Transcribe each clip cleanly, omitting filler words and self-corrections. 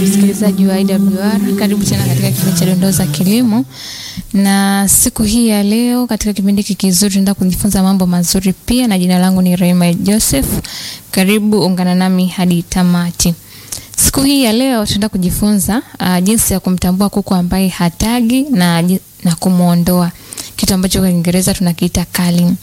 Msikilizaji wa IWR, karibu tena katika kipindi cha Dondoo za Kilimo. Na siku hii ya leo katika kipindi kizuri tunaenda kujifunza mambo mazuri pia, na jina langu ni Rehema Joseph. Karibu ungana nami hadi tamati. Siku hii ya leo tunaenda kujifunza jinsi ya kumtambua kuku ambaye hatagi na kumuondoa, kitu ambacho kwa Kiingereza tunakiita culling.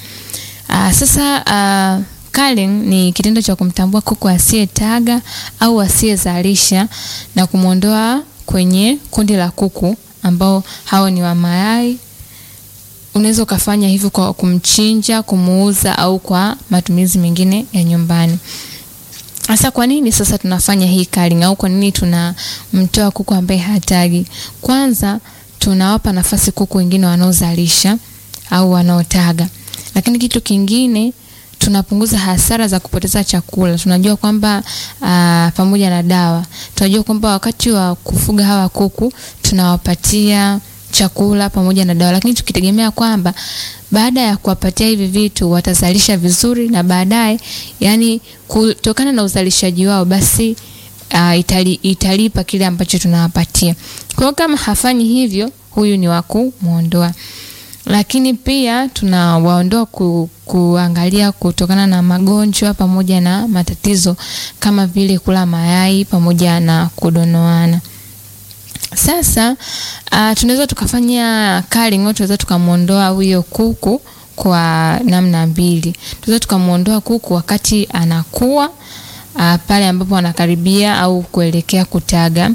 Culling ni kitendo cha kumtambua kuku asiyetaga au asiyezalisha na kumuondoa kwenye kundi la kuku ambao hao ni wa mayai. Unaweza ukafanya hivyo kwa kumchinja, kumuuza au kwa matumizi mengine ya nyumbani. Sasa kwa nini sasa tunafanya hii culling, au kwa nini tunamtoa kuku ambaye hatagi? Kwanza tunawapa nafasi kuku wengine wanaozalisha au wanaotaga. Lakini kitu kingine, tunapunguza hasara za kupoteza chakula. Tunajua kwamba pamoja na dawa, tunajua kwamba wakati wa kufuga hawa kuku tunawapatia chakula pamoja na dawa, lakini tukitegemea kwamba baada ya kuwapatia hivi vitu watazalisha vizuri, na baadaye yani kutokana na uzalishaji wao basi italipa kile ambacho tunawapatia. Kwa hiyo kama hafanyi hivyo, huyu ni wa kumuondoa. Lakini pia tunawaondoa kuangalia kutokana na magonjwa pamoja na matatizo kama vile kula mayai pamoja na kudonoana. Sasa tunaweza tukafanya culling, au tunaweza tukamuondoa huyo kuku kwa namna mbili. Tunaweza tukamuondoa kuku wakati anakuwa pale ambapo anakaribia au kuelekea kutaga,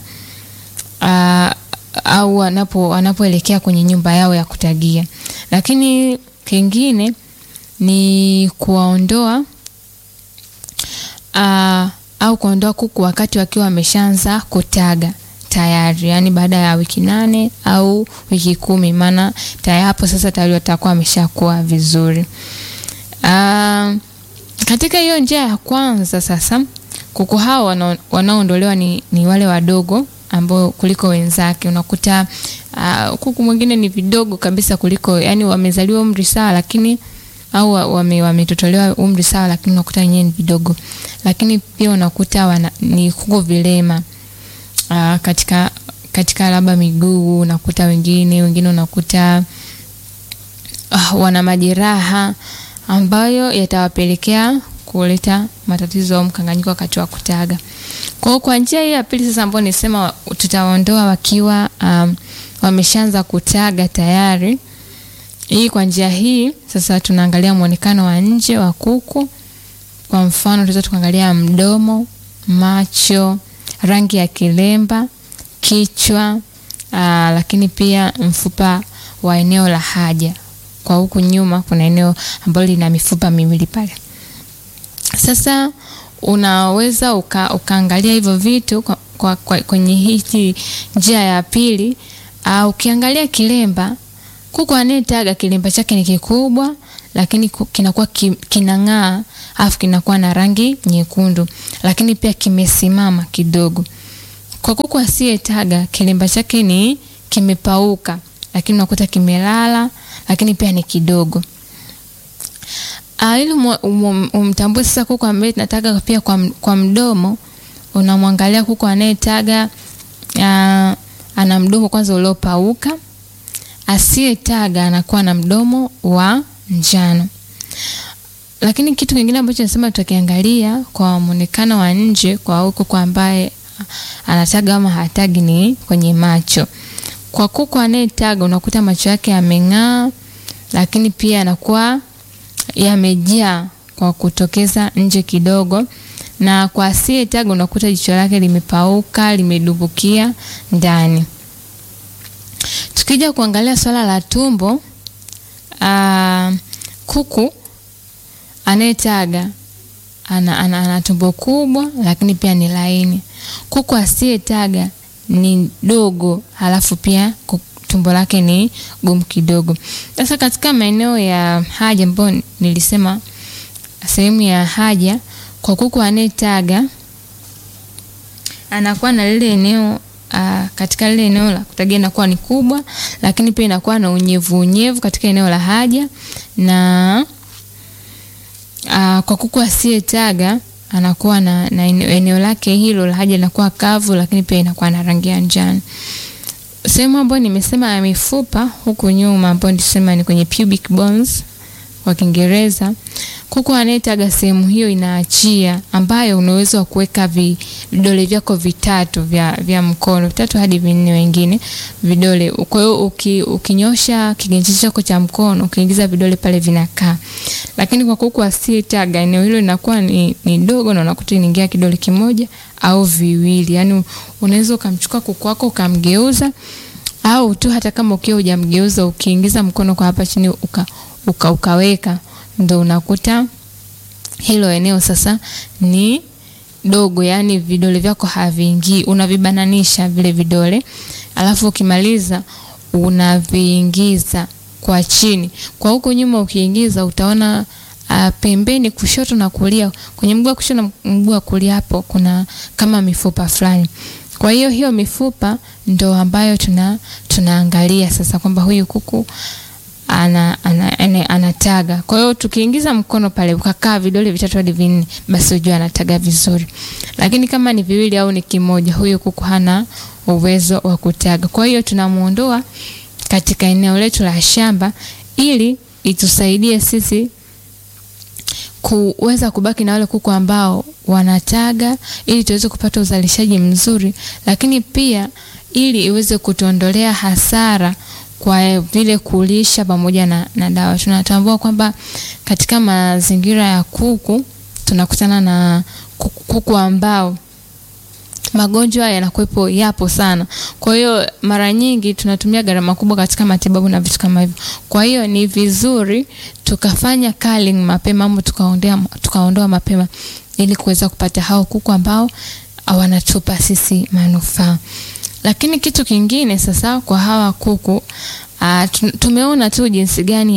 au wanapoelekea kwenye nyumba yao ya kutagia. Lakini kingine ni kuwaondoa au kuondoa kuku wakati wakiwa wameshaanza kutaga tayari, yani baada ya wiki 8 au wiki 10, maana tayari hapo sasa tayari watakuwa wameshakuwa vizuri. Katika hiyo njia ya kwanza sasa, kuku hao wanaoondolewa ni wale wadogo ambao kuliko wenzake. Unakuta kuku mwingine ni vidogo kabisa kuliko, yani wamezaliwa umri sawa lakini au wametotolewa umri sawa, lakini unakuta wenyewe ni vidogo. Lakini pia unakuta ni kuku vilema katika labda miguu. Unakuta wengine unakuta wana majeraha ambayo yatawapelekea kuleta matatizo au mkanganyiko wakati wa kutaga. Kwa njia hii ya pili sasa, ambapo nisema tutaondoa wakiwa wameshaanza kutaga tayari. Kwa njia hii sasa tunaangalia muonekano wa nje wa kuku. Kwa mfano tunaweza tukaangalia mdomo, macho, rangi ya kilemba, kichwa, lakini pia mfupa wa eneo la haja. Kwa huku nyuma kuna eneo ambalo lina mifupa miwili pale. Sasa unaweza ukaangalia hivyo vitu kwenye hii njia ya pili. Ukiangalia kilemba, kuku anayetaga kilemba chake ni kikubwa, lakini kinakuwa kinang'aa, afu kinakuwa na rangi nyekundu, lakini pia kimesimama kidogo. Kwa kuku asiyetaga, kilemba chake ni kimepauka, lakini unakuta kimelala, lakini pia ni kidogo. Ili umtambue sasa kuku ambaye tunataga pia kwa mdomo, unamwangalia kuku anayetaga ana mdomo kwanza uliopauka. Asiyetaga anakuwa na mdomo wa njano. Lakini kitu kingine ambacho nasema tutakiangalia kwa muonekano wa nje kwa kuku ambaye anataga ama hatagi ni kwenye macho. Kwa kuku anayetaga unakuta macho yake yameng'aa, lakini pia yanakuwa yamejaa kwa kutokeza nje kidogo. Na kwa asiyetaga unakuta jicho lake limepauka, limedubukia ndani. Tukija kuangalia swala la tumbo, kuku anayetaga ana tumbo kubwa, lakini pia ni laini. Kuku asiyetaga ni dogo, halafu pia tumbo lake ni gumu kidogo. Sasa katika maeneo ya haja ambapo nilisema sehemu ya haja, kwa kuku anayetaga anakuwa na lile eneo katika lile eneo la kutagia inakuwa ni kubwa, lakini pia inakuwa na unyevu katika eneo la haja. Na kwa kuku asiyetaga anakuwa na eneo lake hilo la haja linakuwa kavu, lakini pia inakuwa na rangi ya njano. Sehemu ambayo nimesema ya mifupa huku nyuma, ambayo nisema ni kwenye pubic bones kwa Kiingereza, kuku anayetaga sehemu hiyo inaachia, ambayo unaweza wa kuweka vidole vyako vitatu vya mkono, 3 hadi 4 wengine vidole. Kwa hiyo ukinyosha kiganja chako cha mkono, ukiingiza vidole pale vinakaa. Lakini kwa kuku asiyetaga, eneo hilo linakuwa ni dogo na unakuta inaingia kidole kimoja au viwili. Yaani unaweza ukamchukua kuku wako ukamgeuza, au tu hata kama ukiwa hujamgeuza ukiingiza mkono kwa hapa chini ukaweka, ndio unakuta hilo eneo sasa ni dogo, yani vidole vyako haviingii. Unavibananisha vile vidole, alafu ukimaliza unaviingiza kwa chini. Kwa huko nyuma ukiingiza utaona pembeni kushoto na kulia, kwenye mguu wa kushoto na mguu wa kulia, hapo kuna kama mifupa fulani. Kwa hiyo mifupa ndo ambayo tunaangalia sasa kwamba huyu kuku anataga. Kwa hiyo tukiingiza mkono pale ukakaa vidole 3 hadi 4, basi ujue anataga vizuri. Lakini kama ni viwili au ni kimoja, huyo kuku hana uwezo wa kutaga. Kwa hiyo tunamuondoa katika eneo letu la shamba ili itusaidie sisi kuweza kubaki na wale kuku ambao wanataga, ili tuweze kupata uzalishaji mzuri, lakini pia ili iweze kutuondolea hasara kwa vile kulisha pamoja na dawa. Tunatambua kwamba katika mazingira ya kuku tunakutana na kuku ambao magonjwa yanakuwepo yapo sana. Kwa hiyo mara nyingi tunatumia gharama kubwa katika matibabu na vitu kama hivyo. Kwa hiyo ni vizuri tukafanya culling mapema, au tukaondoa mapema ili kuweza kupata hao kuku ambao wanatupa sisi manufaa. Lakini kitu kingine sasa kwa hawa kuku, tumeona tu jinsi gani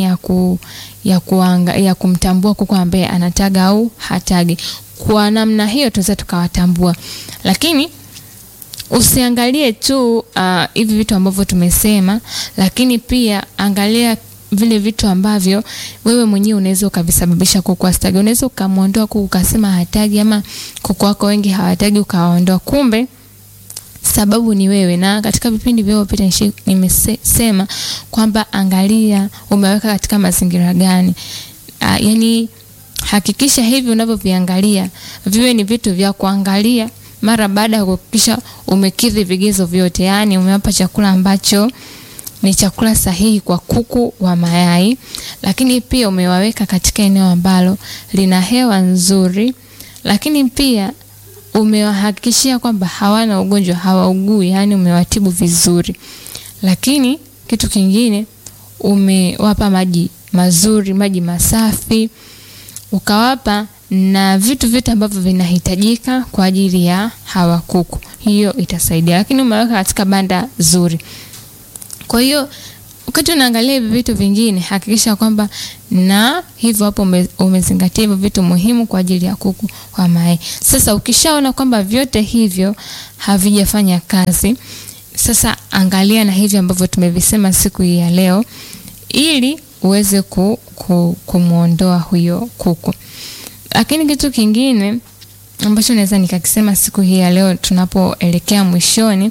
ya kumtambua kuku ambaye anataga au hatagi. Kwa namna hiyo tunaweza tukawatambua. Lakini usiangalie tu hivi vitu ambavyo tumesema, lakini pia angalia vile vitu ambavyo wewe mwenyewe unaweza ukavisababisha kuku asitagi. Unaweza ukamuondoa kuku ukasema hatagi, ama kuku wako wengi hawatagi ukawaondoa, kumbe sababu ni wewe. Na katika vipindi vilivyopita nimesema kwamba angalia umeweka katika mazingira gani. Yani hakikisha hivi unavyoviangalia viwe ni vitu vya kuangalia mara baada ya kuhakikisha umekidhi vigezo vyote. Yani umewapa chakula ambacho ni chakula sahihi kwa kuku wa mayai, lakini pia umewaweka katika eneo ambalo lina hewa nzuri, lakini pia umewahakikishia kwamba hawana ugonjwa, hawaugui, yani umewatibu vizuri. Lakini kitu kingine, umewapa maji mazuri, maji masafi, ukawapa na vitu ambavyo vinahitajika kwa ajili ya hawa kuku. Hiyo itasaidia. Lakini umeweka katika banda zuri. Kwa hiyo wakati unaangalia hivi vitu vingine, hakikisha kwamba na hivyo hapo umezingatia hivyo vitu muhimu kwa ajili ya kuku wa mayai. Sasa ukishaona kwamba vyote hivyo havijafanya kazi, sasa angalia na hivi ambavyo tumevisema siku hii ya leo, ili uweze kumuondoa huyo kuku. Lakini kitu kingine ambacho naweza nikakisema siku hii ya leo tunapoelekea mwishoni,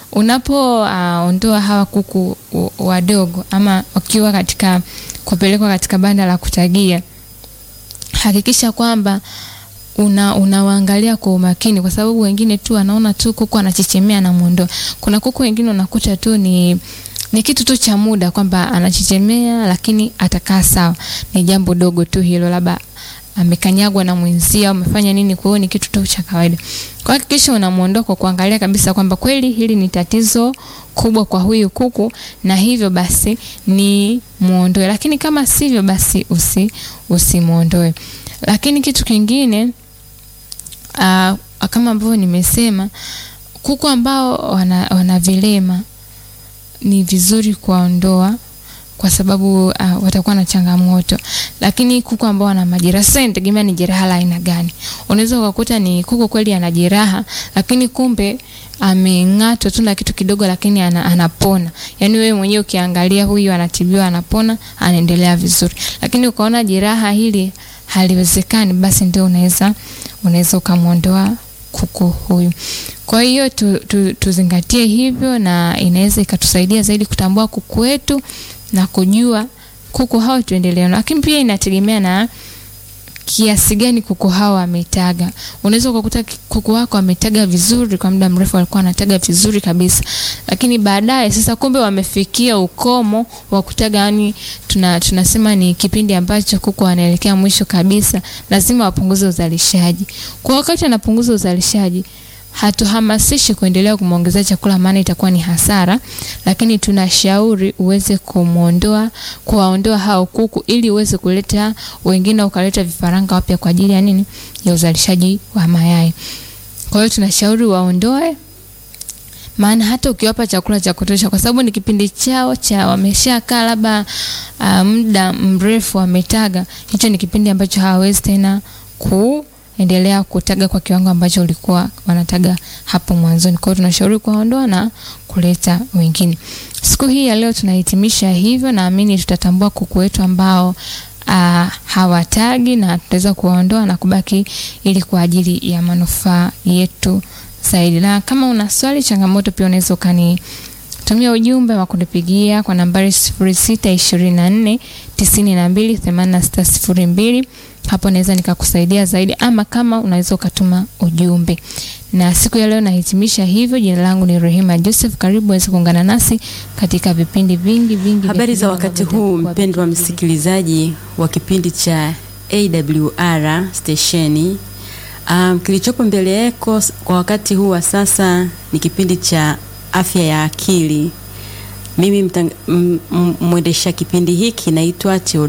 unapoondoa hawa kuku wadogo ama wakiwa kupelekwa katika banda la kutagia, hakikisha kwamba unawaangalia kwa umakini, kwa sababu wengine tu anaona tu kuku anachichemea na muondoa. Kuna kuku wengine unakuta tu ni kitu tu cha muda kwamba anachichemea lakini atakaa sawa. Ni jambo dogo tu hilo, labda amekanyagwa na mwenzia, umefanya nini, kwa hiyo ni kitu tu cha kawaida. Kwa hakikisha unamuondoa kwa kuangalia kabisa kwamba kweli hili ni tatizo kubwa kwa huyu kuku, na hivyo basi ni muondoe. Lakini kama sivyo, basi usimuondoe. Lakini kitu kingine, kama ambavyo nimesema, kuku ambao wana vilema ni vizuri kuwaondoa kwa sababu watakuwa na changamoto. Lakini kuku ambao wana majeraha, sasa inategemea ni jeraha la aina gani. Unaweza kukuta ni kuku kweli ana jeraha, lakini kumbe ameng'atwa tu na kitu kidogo, lakini anapona. Yani wewe mwenyewe ukiangalia huyu anatibiwa, anapona, anaendelea vizuri. Lakini ukaona jeraha hili haliwezekani, basi ndio unaweza unaweza ukamuondoa kuku huyu. Kwa hiyo tuzingatie hivyo, na inaweza ikatusaidia zaidi kutambua kuku wetu na kujua kuku hao tuendelee. Lakini pia inategemea na kiasi gani kuku hao ametaga. Unaweza kukuta kuku wako ametaga vizuri kwa muda mrefu, alikuwa anataga vizuri kabisa, lakini baadaye sasa kumbe wamefikia ukomo wa kutaga, yani tunasema ni kipindi ambacho kuku anaelekea mwisho kabisa, lazima wapunguze uzalishaji. Kwa wakati anapunguza uzalishaji, hatuhamasishi kuendelea kumuongezea chakula, maana itakuwa ni hasara, lakini tunashauri uweze kuwaondoa hao kuku ili uweze kuleta wengine, ukaleta vifaranga wapya kwa ajili ya nini? Ya uzalishaji wa mayai. Kwa hiyo tunashauri waondoe, maana hata ukiwapa chakula cha kutosha, kwa sababu ni kipindi chao cha wameshakaa labda muda mrefu wametaga, hicho ni kipindi ambacho hawawezi tena endelea kutaga kwa kiwango ambacho ulikuwa wanataga hapo mwanzoni. Kwa hiyo tunashauri kuondoa na kuleta wengine. Siku hii ya leo tunahitimisha hivyo, naamini tutatambua kuku wetu ambao hawatagi na tutaweza kuondoa na kubaki ili kwa ajili ya manufaa yetu zaidi. Na kama una swali, changamoto, pia unaweza tumia ujumbe wa kunipigia kwa nambari 0624 92 8602. Hapo naweza nikakusaidia zaidi, ama kama unaweza ukatuma ujumbe. Na siku ya leo nahitimisha hivyo. Jina langu ni Rehema Joseph. Karibu uweze kuungana nasi katika vipindi vingi. Habari za wakati huu, mpendwa msikilizaji wa kipindi cha AWR stesheni. Kilichopo mbele yako kwa wakati huu wa sasa ni kipindi cha afya ya akili. Mimi mwendesha kipindi hiki naitwa